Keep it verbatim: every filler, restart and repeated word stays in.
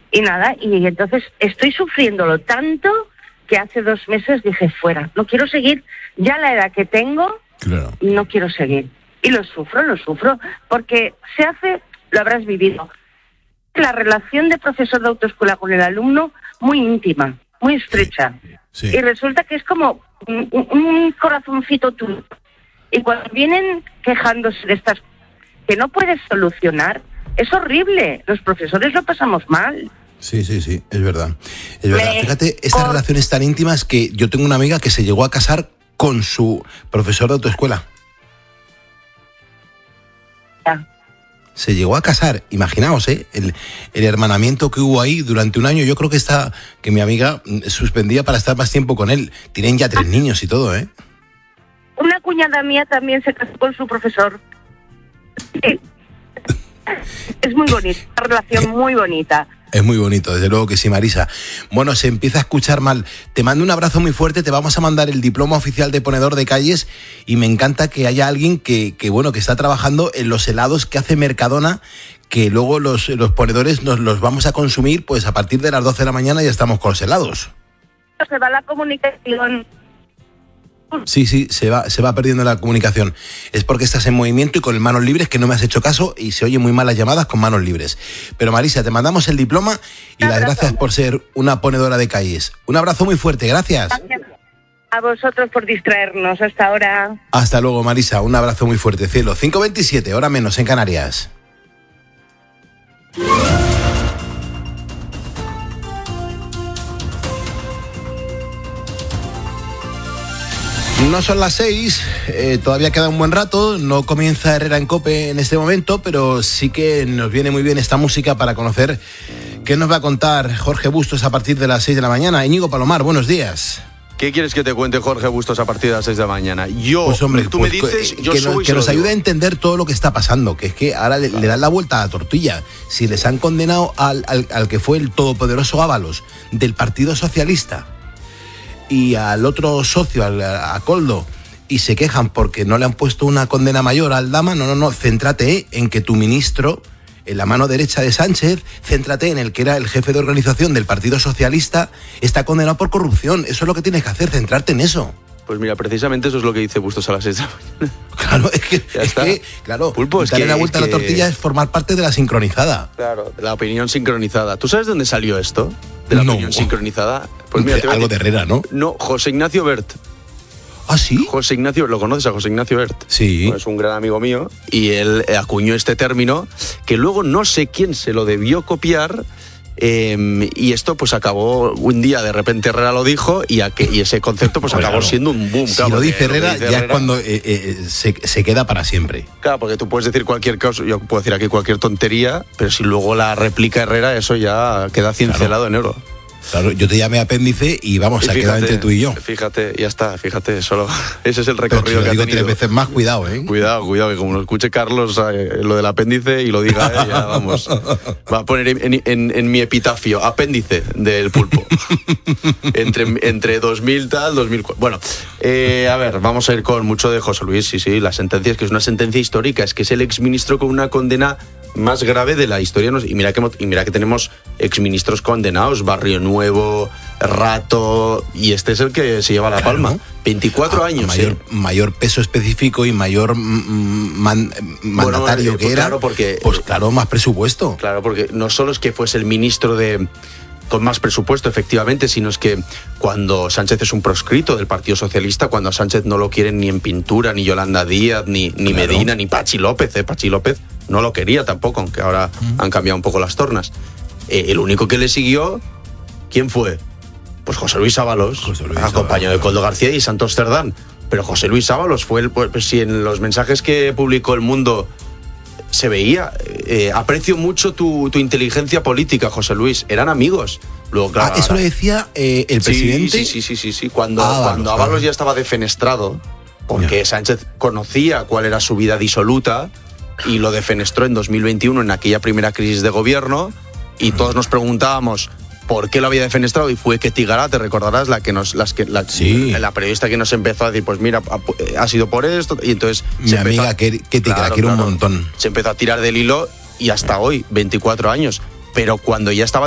Y nada, y entonces estoy sufriéndolo tanto que hace dos meses dije fuera, no quiero seguir, ya la edad que tengo, claro. no quiero seguir. Y lo sufro, lo sufro, porque se hace, lo habrás vivido, la relación de profesor de autoescuela con el alumno muy íntima, muy estrecha. Sí, sí. Y resulta que es como un, un corazoncito tuyo. Y cuando vienen quejándose de estas que no puedes solucionar, es horrible. Los profesores lo pasamos mal. Sí, sí, sí, es verdad. Es verdad. Me... Fíjate, estas Por... relaciones tan íntimas que yo tengo una amiga que se llegó a casar con su profesor de autoescuela. Ya. Se llegó a casar, imaginaos, ¿eh? El, el hermanamiento que hubo ahí durante un año. Yo creo que está, que mi amiga suspendía para estar más tiempo con él. Tienen ya tres niños y todo, ¿eh? Una cuñada mía también se casó con su profesor. Sí. Es muy bonita, una relación muy bonita. Es muy bonito, desde luego que sí, Marisa. Bueno, se empieza a escuchar mal. Te mando un abrazo muy fuerte, te vamos a mandar el diploma oficial de ponedor de calles y me encanta que haya alguien que, que bueno, que está trabajando en los helados que hace Mercadona, que luego los, los ponedores nos los vamos a consumir, pues a partir de las doce de la mañana ya estamos con los helados. Se va la comunicación. Sí, sí, se va, se va perdiendo la comunicación. Es porque estás en movimiento y con manos libres, que no me has hecho caso y se oye muy mal las llamadas con manos libres. Pero Marisa, te mandamos el diploma y las gracias por ser una ponedora de calles. Un abrazo muy fuerte, gracias. Gracias a vosotros por distraernos. Hasta ahora. Hasta luego, Marisa, un abrazo muy fuerte, cielo. cinco veintisiete, hora menos en Canarias. No son las seis, eh, todavía queda un buen rato, no comienza Herrera en COPE en este momento, pero sí que nos viene muy bien esta música para conocer qué nos va a contar Jorge Bustos a partir de las seis de la mañana. Íñigo Palomar, buenos días. ¿Qué quieres que te cuente Jorge Bustos a partir de las seis de la mañana? Yo, pues hombre, tú pues, me dices, que, yo que, soy que nos ayude a entender todo lo que está pasando, que es que ahora le, le dan la vuelta a la tortilla. Si les han condenado al, al, al que fue el todopoderoso Ábalos del Partido Socialista y al otro socio, al, a Koldo, y se quejan porque no le han puesto una condena mayor al Dama, no, no, no, céntrate en que tu ministro, en la mano derecha de Sánchez, céntrate en el que era el jefe de organización del Partido Socialista, está condenado por corrupción. Eso es lo que tienes que hacer, centrarte en eso. Pues mira, precisamente eso es lo que dice Bustos a las seis de la mañana. Claro, es que, es que claro, Pulpo, es darle que, la vuelta que... a la tortilla es formar parte de la sincronizada. Claro, de la opinión sincronizada. ¿Tú sabes dónde salió esto? De la no. opinión sincronizada. Pues mira, de, te voy a algo decir, de Herrera, ¿no? No, José Ignacio Bert. ¿Ah, sí? José Ignacio, ¿lo conoces a José Ignacio Bert? Sí. Bueno, es un gran amigo mío y él acuñó este término que luego no sé quién se lo debió copiar. Eh, y esto pues acabó un día, de repente Herrera lo dijo y, a que, y ese concepto pues bueno, acabó claro. siendo un boom. Si claro, lo dice Herrera, lo dice ya Herrera, es cuando eh, eh, se, se queda para siempre. Claro, porque tú puedes decir cualquier cosa, yo puedo decir aquí cualquier tontería, pero si luego la replica Herrera, eso ya queda cincelado claro. en oro. Claro, yo te llamé apéndice y vamos, se ha quedado entre tú y yo. Fíjate, ya está, fíjate, solo ese es el recorrido pero si que ha digo tenido. tres veces más, cuidado, ¿eh? Cuidado, cuidado, que como lo escuche Carlos eh, lo del apéndice y lo diga él, ya vamos. Va a poner en, en, en mi epitafio, apéndice del Pulpo. entre, entre dos mil tal, dos mil cuatro. Bueno, eh, a ver, vamos a ir con mucho de José Luis, sí, sí, la sentencia es que es una sentencia histórica, es que es el exministro con una condena más grave de la historia, y mira que, y mira que tenemos exministros condenados, Barrio Nuevo, Rato, y este es el que se lleva la claro, palma. veinticuatro a, años. A mayor, ¿eh? mayor peso específico y mayor man, mandatario bueno, que pues era, claro, porque, pues claro, más presupuesto. Claro, porque no solo es que fuese el ministro de con más presupuesto, efectivamente, sino es que cuando Sánchez es un proscrito del Partido Socialista, cuando a Sánchez no lo quieren ni en pintura, ni Yolanda Díaz, ni, ni claro. Medina, ni Pachi López, ¿eh? Pachi López no lo quería tampoco, aunque ahora mm. han cambiado un poco las tornas. Eh, el único que le siguió, ¿quién fue? Pues José Luis Ábalos, José Luis acompañado Ábalos, de Koldo García y Santos Cerdán. Pero José Luis Ábalos fue el, pues si en los mensajes que publicó El Mundo se veía, eh, aprecio mucho tu, tu inteligencia política, José Luis. Eran amigos. Luego, claro, ah, eso ahora, lo decía eh, el sí, presidente. Sí, sí, sí, sí, sí. Cuando, ah, cuando Ábalos, Ábalos ya estaba defenestrado, porque ya. Sánchez conocía cuál era su vida disoluta y lo defenestró en dos mil veintiuno en aquella primera crisis de gobierno, y todos nos preguntábamos por qué lo había defenestrado, y fue Ketty Garat, te recordarás, la que nos, las que, la, sí. la periodista que nos empezó a decir, pues mira, ha, ha sido por esto, y entonces mi se amiga empezó, Ketty, claro, que la quiero claro, un montón. Se empezó a tirar del hilo y hasta hoy, veinticuatro años, pero cuando ya estaba